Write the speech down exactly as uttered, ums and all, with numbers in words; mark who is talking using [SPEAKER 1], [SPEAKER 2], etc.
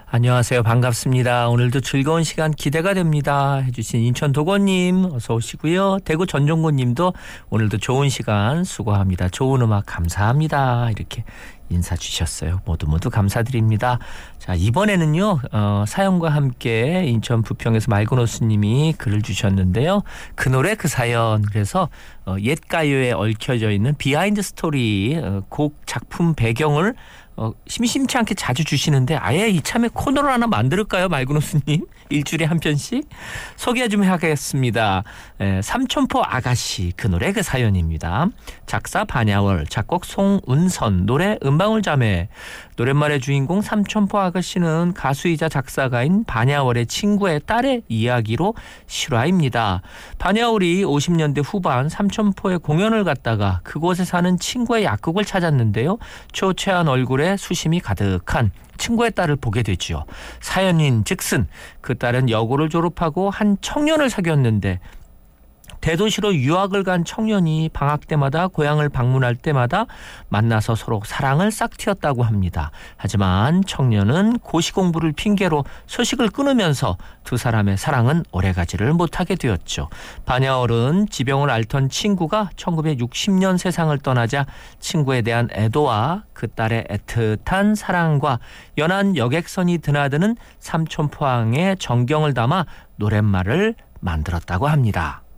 [SPEAKER 1] 안녕하세요. 반갑습니다. 오늘도 즐거운 시간 기대가 됩니다. 해주신 인천 도건님 어서 오시고요. 대구 전종곤님도 오늘도 좋은 시간 수고합니다. 좋은 음악 감사합니다. 이렇게 인사 주셨어요. 모두 모두 감사드립니다. 자, 이번에는요. 어, 사연과 함께 인천 부평에서 말고노스님이 글을 주셨는데요. 그 노래 그 사연. 그래서 어, 옛 가요에 얽혀져 있는 비하인드 스토리 어, 곡 작품 배경을 어, 심심치 않게 자주 주시는데 아예 이참에 코너를 하나 만들까요? 말고노스님. 일주일에 한 편씩 소개 좀 하겠습니다. 에, 삼천포 아가씨 그 노래 그 사연입니다. 작사 반야월, 작곡 송은선, 노래 은방울 자매. 노랫말의 주인공 삼천포 아가씨는 가수이자 작사가인 반야월의 친구의 딸의 이야기로 실화입니다. 반야월이 오십 년대 후반 삼천포에 공연을 갔다가 그곳에 사는 친구의 약국을 찾았는데요. 초췌한 얼굴에 수심이 가득한 친구의 딸을 보게 되지요. 사연인 즉슨 그 딸은 여고를 졸업하고 한 청년을 사귀었는데 대도시로 유학을 간 청년이 방학 때마다 고향을 방문할 때마다 만나서 서로 사랑을 싹트였다고 합니다. 하지만 청년은 고시 공부를 핑계로 소식을 끊으면서 두 사람의 사랑은 오래가지를 못하게 되었죠. 반야월은 지병을 앓던 친구가 천구백육십 년 세상을 떠나자 친구에 대한 애도와 그 딸의 애틋한 사랑과 연한 여객선이 드나드는 삼천포항의 정경을 담아 노랫말을 만들었다고 합니다.